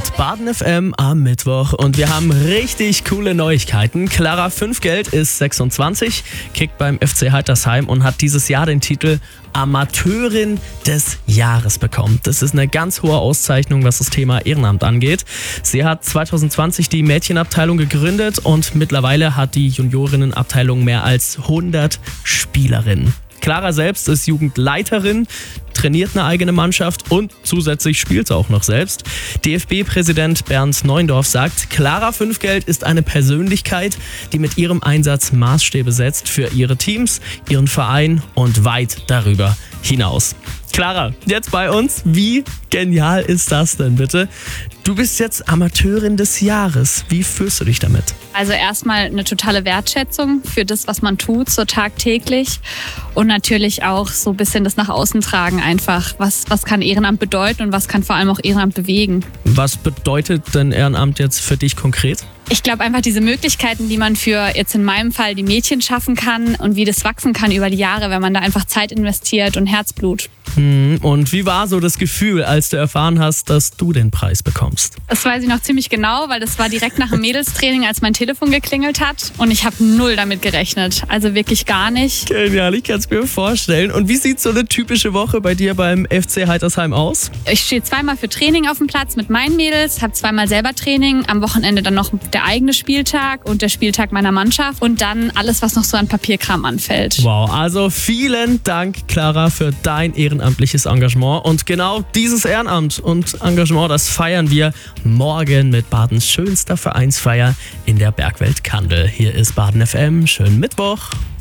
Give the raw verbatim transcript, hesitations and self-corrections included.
hört Baden F M am Mittwoch und wir haben richtig coole Neuigkeiten. Clara Fünfgeld ist sechsundzwanzig, kickt beim F C Heitersheim und hat dieses Jahr den Titel Amateurin des Jahres bekommen. Das ist eine ganz hohe Auszeichnung, was das Thema Ehrenamt angeht. Sie hat zwanzig zwanzig die Mädchenabteilung gegründet und mittlerweile hat die Juniorinnenabteilung mehr als hundert Spielerinnen. Clara selbst ist Jugendleiterin, trainiert eine eigene Mannschaft und zusätzlich spielt sie auch noch selbst. D F B-Präsident Bernd Neuendorf sagt, Clara Fünfgeld ist eine Persönlichkeit, die mit ihrem Einsatz Maßstäbe setzt für ihre Teams, ihren Verein und weit darüber hinaus. Clara, jetzt bei uns. Wie genial ist das denn bitte? Du bist jetzt Amateurin des Jahres. Wie fühlst du dich damit? Also erstmal eine totale Wertschätzung für das, was man tut, so tagtäglich. Und natürlich auch so ein bisschen das nach außen tragen einfach. Was, was kann Ehrenamt bedeuten und was kann vor allem auch Ehrenamt bewegen? Was bedeutet denn Ehrenamt jetzt für dich konkret? Ich glaube einfach diese Möglichkeiten, die man für jetzt in meinem Fall die Mädchen schaffen kann und wie das wachsen kann über die Jahre, wenn man da einfach Zeit investiert und Herzblut. Und wie war so das Gefühl, als du erfahren hast, dass du den Preis bekommst? Das weiß ich noch ziemlich genau, weil das war direkt nach dem Mädelstraining, als mein Telefon geklingelt hat und ich habe null damit gerechnet. Also wirklich gar nicht. Genial, ich kann es mir vorstellen. Und wie sieht so eine typische Woche bei dir beim F C Heitersheim aus? Ich stehe zweimal für Training auf dem Platz mit meinen Mädels, habe zweimal selber Training, am Wochenende dann noch der eigene Spieltag und der Spieltag meiner Mannschaft und dann alles, was noch so an Papierkram anfällt. Wow, also vielen Dank, Clara, für dein ehrenamtliches Engagement. Und genau dieses Ehrenamt und Engagement, das feiern wir morgen mit Badens schönster Vereinsfeier in der Bergwelt Kandel. Hier ist Baden F M. Schönen Mittwoch.